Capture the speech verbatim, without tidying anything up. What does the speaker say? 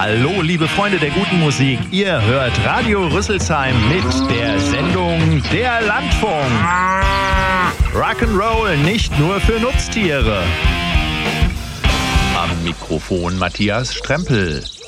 Hallo, liebe Freunde der guten Musik. Ihr hört Radio Rüsselsheim mit der Sendung Der Landfunk. Rock'n'Roll nicht nur für Nutztiere. Am Mikrofon Matthias Strempel.